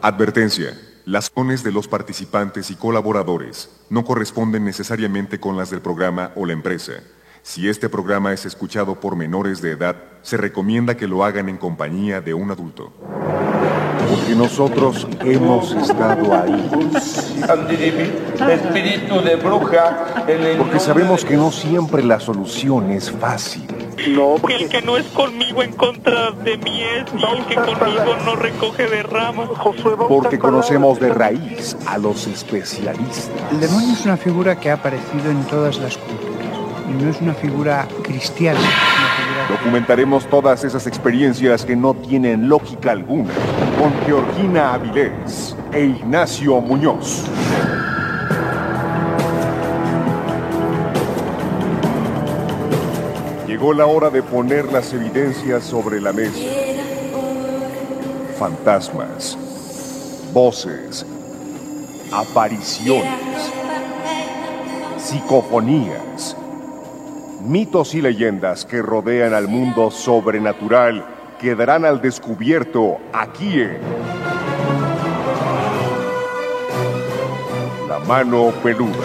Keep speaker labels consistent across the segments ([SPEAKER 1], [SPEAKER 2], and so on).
[SPEAKER 1] Advertencia. Las opiniones de los participantes y colaboradores no corresponden necesariamente con las del programa o la empresa. Si este programa es escuchado por menores de edad, se recomienda que lo hagan en compañía de un adulto.
[SPEAKER 2] Porque nosotros hemos estado ahí.
[SPEAKER 3] Espíritu de bruja.
[SPEAKER 2] Porque sabemos que no siempre la solución es fácil.
[SPEAKER 4] No, porque el que no es conmigo en contra de mí es, y el que conmigo no recoge de ramas.
[SPEAKER 2] Porque conocemos de raíz a los especialistas.
[SPEAKER 5] El demonio es una figura que ha aparecido en todas las culturas. Y no es una figura cristiana.
[SPEAKER 2] Documentaremos todas esas experiencias que no tienen lógica alguna con Georgina Avilés e Ignacio Muñoz. Llegó la hora de poner las evidencias sobre la mesa. Fantasmas, voces, apariciones, psicofonías, mitos y leyendas que rodean al mundo sobrenatural quedarán al descubierto aquí en La Mano Peluda.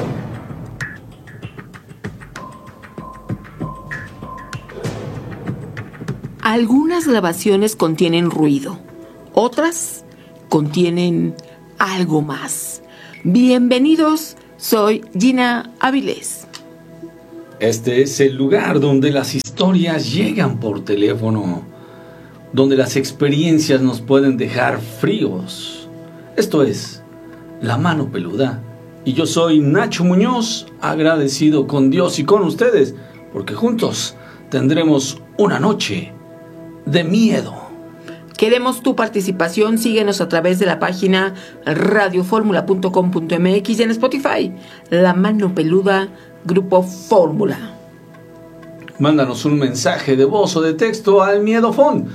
[SPEAKER 6] Algunas grabaciones contienen ruido, otras contienen algo más. Bienvenidos, soy Gina Avilés.
[SPEAKER 7] Este es el lugar donde las historias llegan por teléfono, donde las experiencias nos pueden dejar fríos. Esto es La Mano Peluda. Y yo soy Nacho Muñoz, agradecido con Dios y con ustedes, porque juntos tendremos una noche de miedo.
[SPEAKER 6] Queremos tu participación. Síguenos a través de la página radioformula.com.mx y en Spotify, La Mano Peluda, Grupo Fórmula.
[SPEAKER 7] Mándanos un mensaje de voz o de texto al Miedofón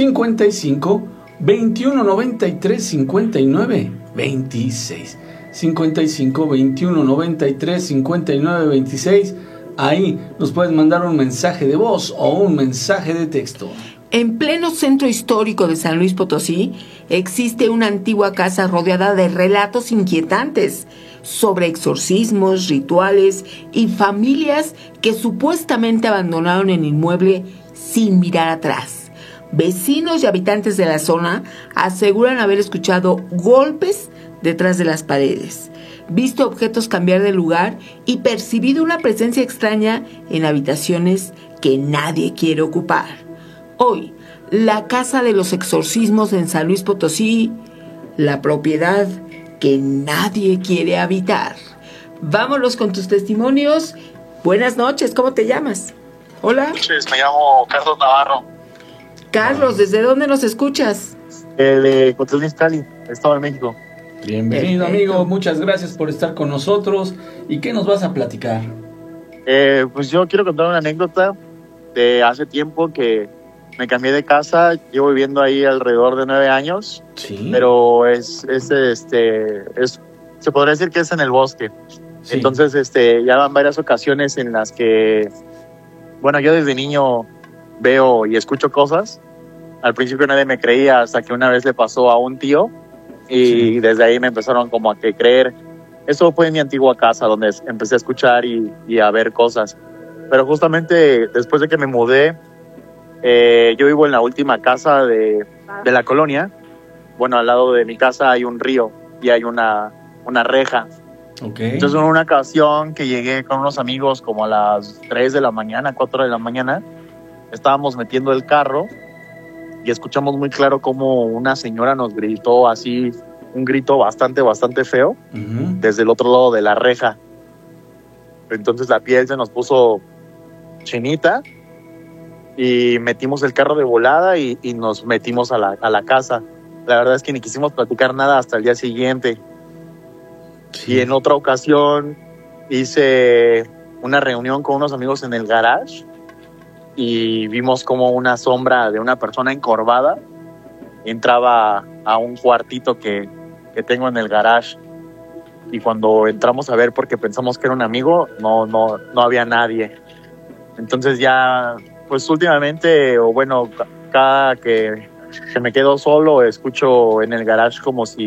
[SPEAKER 7] 55 21 93 59 26. 55 21 93 59 26. Ahí nos puedes mandar un mensaje de voz o un mensaje de texto.
[SPEAKER 6] En pleno centro histórico de San Luis Potosí existe una antigua casa rodeada de relatos inquietantes sobre exorcismos, rituales y familias que supuestamente abandonaron el inmueble sin mirar atrás. Vecinos y habitantes de la zona aseguran haber escuchado golpes detrás de las paredes, visto objetos cambiar de lugar y percibido una presencia extraña en habitaciones que nadie quiere ocupar. Hoy, la Casa de los Exorcismos en San Luis Potosí, la propiedad que nadie quiere habitar. Vámonos con tus testimonios. Buenas noches, ¿cómo te llamas? Hola.
[SPEAKER 8] Buenas noches, me llamo Carlos Navarro.
[SPEAKER 6] Carlos, ¿desde dónde nos escuchas?
[SPEAKER 8] De Cotlán Izcalli, Estado de México.
[SPEAKER 7] Bienvenido, amigo, muchas gracias por estar con nosotros. ¿Y qué nos vas a platicar?
[SPEAKER 8] Pues yo quiero contar una anécdota de hace tiempo que me cambié de casa. Llevo viviendo ahí alrededor de 9 años.
[SPEAKER 7] Sí.
[SPEAKER 8] Pero se podría decir que es en el bosque. Sí. Entonces, ya van varias ocasiones en las que, bueno, yo desde niño veo y escucho cosas. Al principio nadie me creía hasta que una vez le pasó a un tío y desde ahí me empezaron como a creer. Eso fue en mi antigua casa donde empecé a escuchar y a ver cosas. Pero justamente después de que me mudé, yo vivo en la última casa de la colonia. Bueno, al lado de mi casa hay un río y hay una reja.
[SPEAKER 7] Okay.
[SPEAKER 8] Entonces, en una ocasión que llegué con unos amigos como a las 3 de la mañana, 4 de la mañana, estábamos metiendo el carro y escuchamos muy claro cómo una señora nos gritó así, un grito bastante feo, desde el otro lado de la reja. Entonces la piel se nos puso chinita y metimos el carro de volada y nos metimos a la casa. La verdad es que ni quisimos platicar nada hasta el día siguiente. Sí. Y en otra ocasión hice una reunión con unos amigos en el garage y vimos como una sombra de una persona encorvada entraba a un cuartito que tengo en el garage. Y cuando entramos a ver, porque pensamos que era un amigo, no había nadie. Entonces ya, pues últimamente, o bueno, cada que que me quedo solo, escucho en el garage como si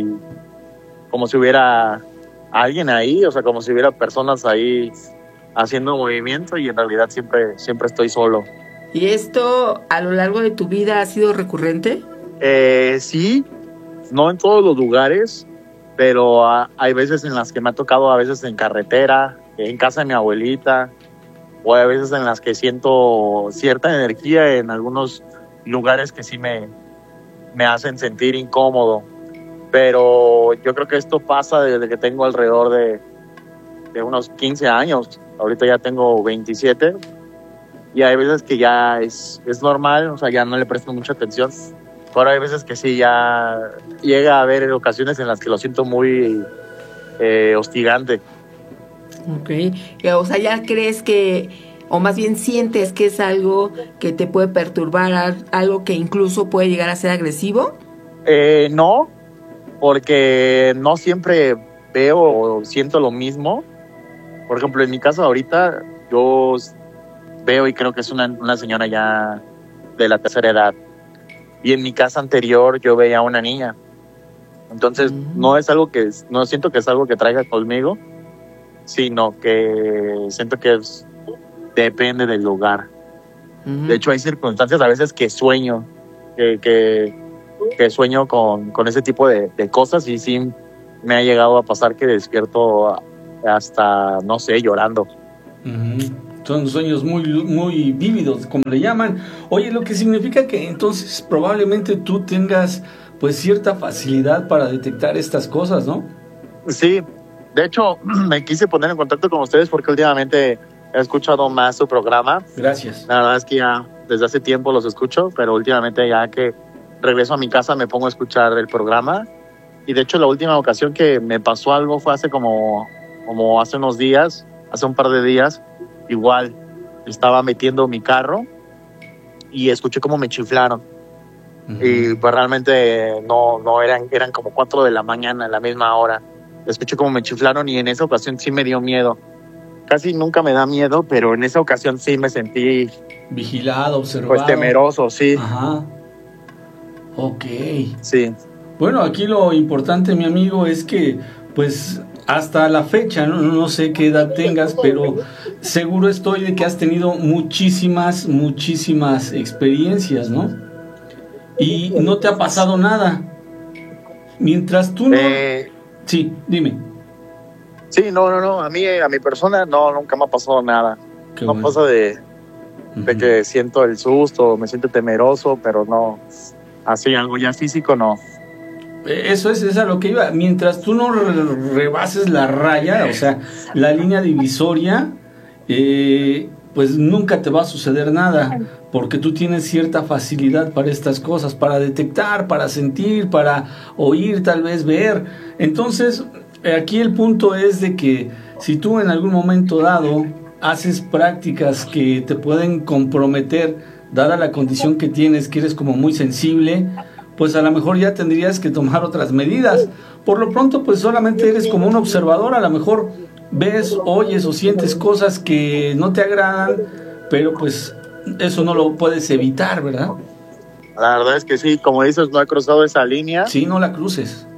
[SPEAKER 8] hubiera alguien ahí, o sea, como si hubiera personas ahí haciendo movimiento, y en realidad siempre estoy solo.
[SPEAKER 6] ¿Y esto a lo largo de tu vida ha sido recurrente?
[SPEAKER 8] Sí, no en todos los lugares, pero hay veces en las que me ha tocado, a veces en carretera, en casa de mi abuelita, o hay veces en las que siento cierta energía en algunos lugares que sí me hacen sentir incómodo. Pero yo creo que esto pasa desde que tengo alrededor de unos 15 años. Ahorita ya tengo 27 y hay veces que ya es normal, o sea, ya no le presto mucha atención. Pero hay veces que sí, ya llega a haber ocasiones en las que lo siento muy hostigante.
[SPEAKER 6] Ok, o sea, ya crees que, o más bien sientes que es algo que te puede perturbar, algo que incluso puede llegar a ser agresivo.
[SPEAKER 8] No, porque no siempre veo o siento lo mismo. Por ejemplo, en mi casa ahorita yo veo y creo que es una señora ya de la tercera edad. Y en mi casa anterior yo veía a una niña. Entonces no siento que es algo que traiga conmigo, sino que siento que depende del lugar. De hecho, hay circunstancias a veces que sueño, que sueño con ese tipo de cosas, y sí me ha llegado a pasar que despierto hasta, no sé, llorando.
[SPEAKER 7] Son sueños muy, muy vívidos, como le llaman. Oye, lo que significa que entonces probablemente tú tengas pues cierta facilidad para detectar estas cosas, ¿no? Sí,
[SPEAKER 8] de hecho me quise poner en contacto con ustedes porque últimamente he escuchado más su programa.
[SPEAKER 7] Gracias.
[SPEAKER 8] La verdad es que ya desde hace tiempo los escucho, pero últimamente ya que regreso a mi casa me pongo a escuchar el programa. Y de hecho la última ocasión que me pasó algo fue hace como hace unos días, hace un par de días. Igual estaba metiendo mi carro y escuché cómo me chiflaron. Y pues realmente no eran como 4 de la mañana a la misma hora. Escuché cómo me chiflaron y en esa ocasión sí me dio miedo. Casi nunca me da miedo, pero en esa ocasión sí me sentí
[SPEAKER 7] vigilado, observado.
[SPEAKER 8] Pues temeroso, sí.
[SPEAKER 7] Ajá. Ok.
[SPEAKER 8] Sí.
[SPEAKER 7] Bueno, aquí lo importante, mi amigo, es que pues hasta la fecha, no sé qué edad tengas, pero seguro estoy de que has tenido muchísimas experiencias, ¿no? Y no te ha pasado nada. Mientras tú no... Sí, dime.
[SPEAKER 8] Sí, no. A mi persona nunca me ha pasado nada.
[SPEAKER 7] Qué
[SPEAKER 8] no
[SPEAKER 7] bueno.
[SPEAKER 8] Pasa de que siento el susto, me siento temeroso, pero no. Así, algo ya físico, no.
[SPEAKER 7] Eso es a lo que iba. Mientras tú no rebases la raya, o sea, la línea divisoria, pues nunca te va a suceder nada, porque tú tienes cierta facilidad para estas cosas, para detectar, para sentir, para oír, tal vez ver. Entonces, aquí el punto es de que si tú en algún momento dado haces prácticas que te pueden comprometer, dada la condición que tienes, que eres como muy sensible, pues a lo mejor ya tendrías que tomar otras medidas. Por lo pronto, pues solamente eres como un observador, a lo mejor ves, oyes o sientes cosas que no te agradan, pero pues eso no lo puedes evitar, ¿verdad?
[SPEAKER 8] La verdad es que sí, como dices, no he cruzado esa línea.
[SPEAKER 7] Sí, no la cruces.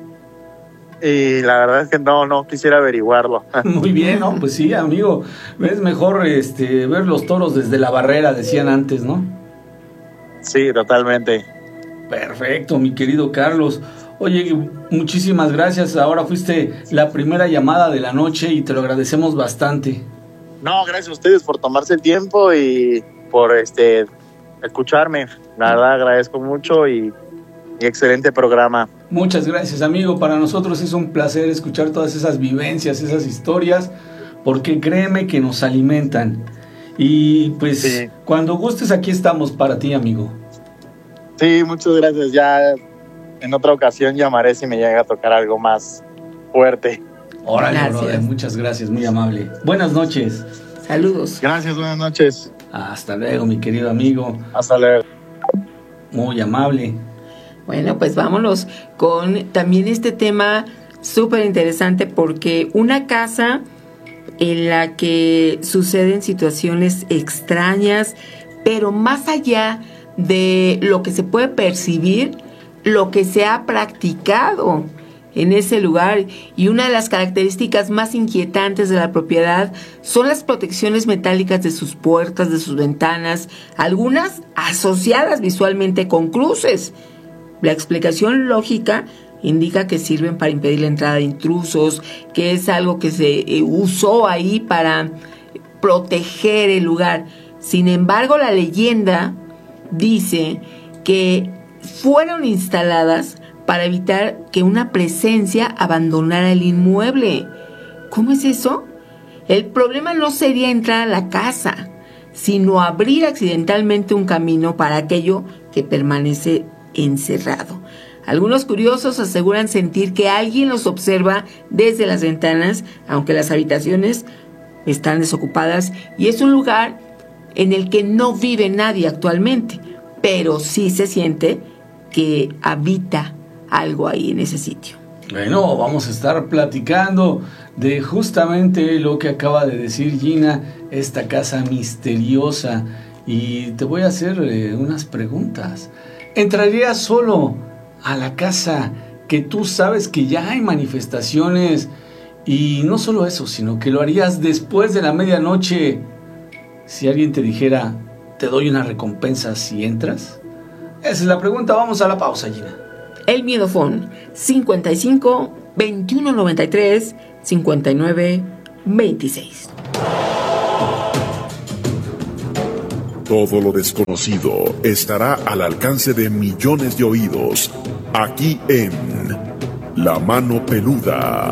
[SPEAKER 8] Y la verdad es que no quisiera averiguarlo.
[SPEAKER 7] Muy bien, ¿no? Pues sí, amigo, es mejor ver los toros desde la barrera, decían antes, ¿no?
[SPEAKER 8] Sí, totalmente.
[SPEAKER 7] Perfecto, mi querido Carlos. Oye, muchísimas gracias. Ahora fuiste la primera llamada de la noche y te lo agradecemos bastante.
[SPEAKER 8] No, gracias a ustedes por tomarse el tiempo y por escucharme. La verdad agradezco mucho y excelente programa.
[SPEAKER 7] Muchas gracias, amigo. Para nosotros es un placer escuchar todas esas vivencias, esas historias, porque créeme que nos alimentan. Y pues sí, cuando gustes aquí estamos para ti, amigo.
[SPEAKER 8] Sí, muchas gracias. Ya en otra ocasión llamaré si me llega a tocar algo más fuerte.
[SPEAKER 7] Órale, brother, muchas gracias, muy amable. Buenas noches.
[SPEAKER 6] Saludos.
[SPEAKER 8] Gracias, buenas noches.
[SPEAKER 7] Hasta luego, mi querido amigo.
[SPEAKER 8] Hasta luego.
[SPEAKER 7] Muy amable.
[SPEAKER 6] Bueno, pues vámonos con también este tema súper interesante, porque una casa en la que suceden situaciones extrañas, pero más allá de lo que se puede percibir, lo que se ha practicado en ese lugar. Y una de las características más inquietantes de la propiedad son las protecciones metálicas de sus puertas, de sus ventanas, algunas asociadas visualmente con cruces. La explicación lógica indica que sirven para impedir la entrada de intrusos, que es algo que se usó ahí para proteger el lugar. Sin embargo, la leyenda dice que fueron instaladas para evitar que una presencia abandonara el inmueble. ¿Cómo es eso? El problema no sería entrar a la casa, sino abrir accidentalmente un camino para aquello que permanece encerrado. Algunos curiosos aseguran sentir que alguien los observa desde las ventanas, aunque las habitaciones están desocupadas y es un lugar en el que no vive nadie actualmente, pero sí se siente que habita algo ahí en ese sitio.
[SPEAKER 7] Bueno, vamos a estar platicando de justamente lo que acaba de decir Gina, esta casa misteriosa, y te voy a hacer unas preguntas. ¿Entrarías solo a la casa que tú sabes que ya hay manifestaciones? Y no solo eso, sino que lo harías después de la medianoche. Si alguien te dijera, te doy una recompensa si entras. Esa es la pregunta. Vamos a la pausa, Gina.
[SPEAKER 6] El Miedofón 55 21 93 59 26.
[SPEAKER 2] Todo lo desconocido estará al alcance de millones de oídos, aquí en La Mano Peluda.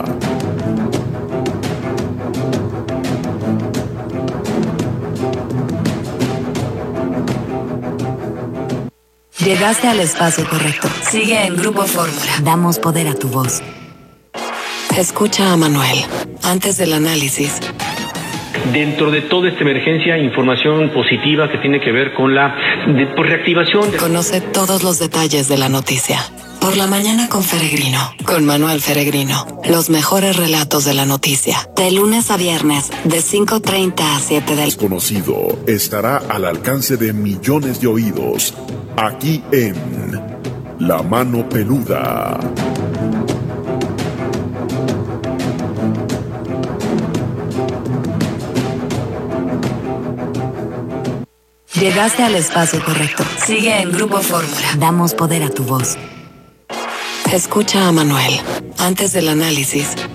[SPEAKER 9] Llegaste al espacio correcto. Sigue en Grupo Fórmula. Damos poder a tu voz. Escucha a Manuel. Antes del análisis.
[SPEAKER 10] Dentro de toda esta emergencia, información positiva que tiene que ver con la reactivación.
[SPEAKER 9] Conoce todos los detalles de la noticia. Por la mañana con Feregrino. Con Manuel Feregrino. Los mejores relatos de la noticia. De lunes a viernes, de 5:30 a 7 del...
[SPEAKER 2] Desconocido estará al alcance de millones de oídos, aquí en La Mano Peluda.
[SPEAKER 9] Llegaste al espacio correcto. Sigue en Grupo Fórmula. Damos poder a tu voz. Escucha a Manuel. Antes del análisis.